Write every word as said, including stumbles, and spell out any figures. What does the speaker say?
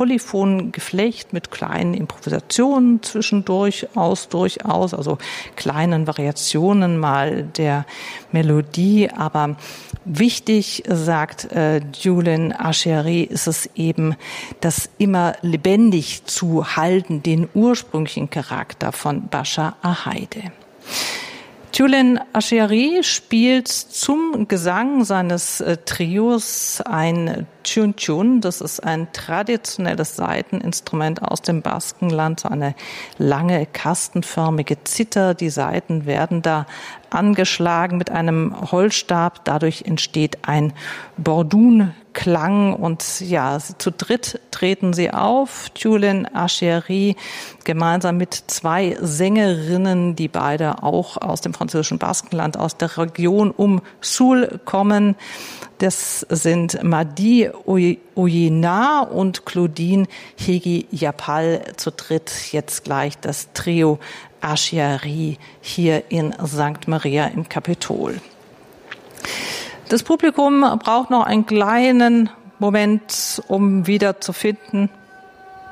polyphonen Geflecht mit kleinen Improvisationen zwischendurch, aus, durchaus, also kleinen Variationen mal der Melodie. Aber wichtig, sagt äh, Julian Asheri, ist es eben, das immer lebendig zu halten, den ursprünglichen Charakter von Bashar Ahaide. Julian Asheri spielt zum Gesang seines äh, Trios ein Chun-Chun. Das ist ein traditionelles Saiteninstrument aus dem Baskenland, so eine lange kastenförmige Zither. Die Saiten werden da angeschlagen mit einem Holzstab. Dadurch entsteht ein Bordun-Klang und ja, zu dritt treten sie auf. Julian Asheri gemeinsam mit zwei Sängerinnen, die beide auch aus dem französischen Baskenland, aus der Region um Soule kommen. Das sind Madi Oyena und Claudine Hegi-Yapal, zu dritt jetzt gleich das Trio Asheri hier in Sankt Maria im Kapitol. Das Publikum braucht noch einen kleinen Moment, um wieder zu finden,